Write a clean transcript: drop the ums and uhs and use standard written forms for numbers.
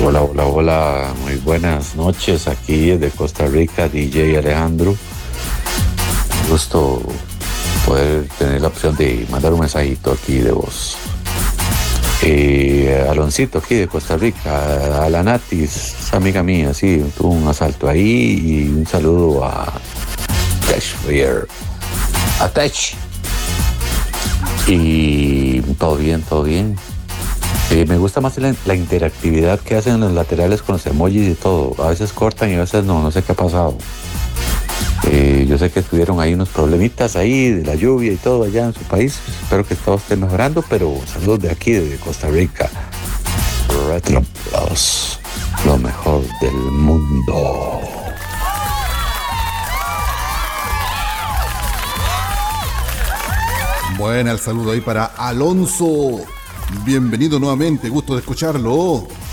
Hola, hola, hola, muy buenas noches aquí desde Costa Rica, DJ Alejandro. Un gusto poder tener la opción de mandar un mensajito aquí de voz. Aloncito aquí de Costa Rica, a la Natis, es amiga mía, sí, tuvo un asalto ahí y un saludo a Tech a Tech. Y todo bien, todo bien. Me gusta más la interactividad que hacen en los laterales con los emojis y todo. A veces cortan y a veces no sé qué ha pasado. Yo sé que tuvieron ahí unos problemitas ahí de la lluvia y todo allá en su país. Espero que todo esté mejorando, pero saludos de aquí, de Costa Rica. Retro Plus, lo mejor del mundo. Buena el saludo ahí para Alonso. Bienvenido nuevamente, gusto de escucharlo.